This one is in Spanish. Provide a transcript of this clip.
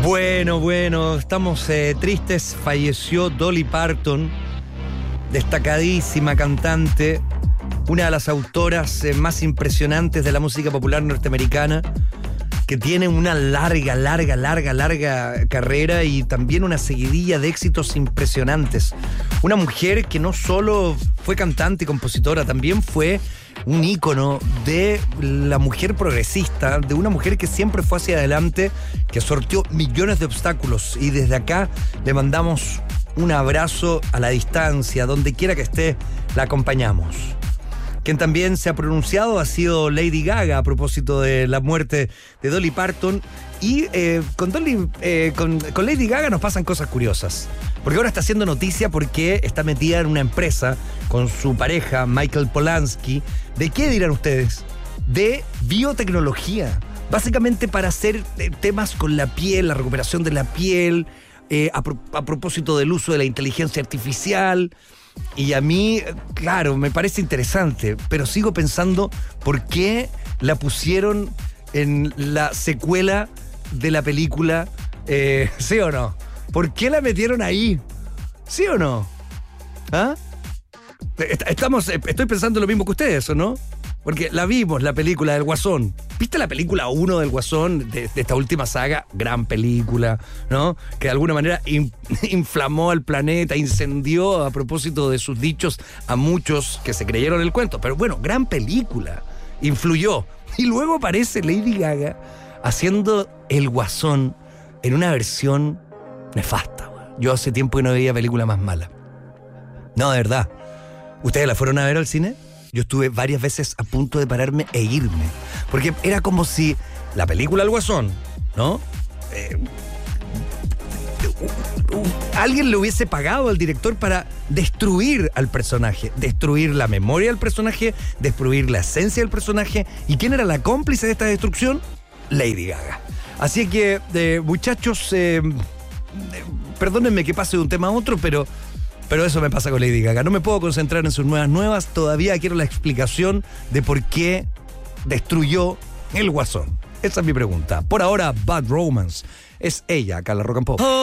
Bueno, estamos tristes. Falleció Dolly Parton, destacadísima cantante, una de las autoras más impresionantes de la música popular norteamericana, que tiene una larga carrera y también una seguidilla de éxitos impresionantes. Una mujer que no solo fue cantante y compositora, también fue un ícono de la mujer progresista, de una mujer que siempre fue hacia adelante, que sorteó millones de obstáculos, y desde acá le mandamos un abrazo a la distancia, donde quiera que esté, la acompañamos. Quien también se ha pronunciado ha sido Lady Gaga a propósito de la muerte de Dolly Parton. Y con Lady Gaga nos pasan cosas curiosas. Porque ahora está haciendo noticia porque está metida en una empresa con su pareja, Michael Polanski. ¿De qué dirán ustedes? De biotecnología. Básicamente para hacer temas con la piel, la recuperación de la piel, a propósito del uso de la inteligencia artificial. Y a mí, claro, me parece interesante, pero sigo pensando por qué la pusieron en la secuela de la película, ¿sí o no? ¿Por qué la metieron ahí? ¿Sí o no? ¿Ah? Estoy pensando lo mismo que ustedes, ¿o no? Porque la vimos, la película del Guasón. ¿Viste la película 1 del Guasón, de esta última saga? Gran película, ¿no? Que de alguna manera inflamó al planeta, incendió a propósito de sus dichos a muchos que se creyeron el cuento. Pero bueno, gran película, influyó. Y luego aparece Lady Gaga haciendo el Guasón en una versión nefasta. Yo hace tiempo que no veía película más mala. No, de verdad. ¿Ustedes la fueron a ver al cine? Yo estuve varias veces a punto de pararme e irme. Porque era como si la película El Guasón, ¿no? Alguien le hubiese pagado al director para destruir al personaje, destruir la memoria del personaje, destruir la esencia del personaje. ¿Y quién era la cómplice de esta destrucción? Lady Gaga. Así que, muchachos, perdónenme que pase de un tema a otro, pero eso me pasa con Lady Gaga. No me puedo concentrar en sus nuevas. Todavía quiero la explicación de por qué destruyó el Guasón. Esa es mi pregunta. Por ahora, Bad Romance. Es ella, acá en la Rock and Pop.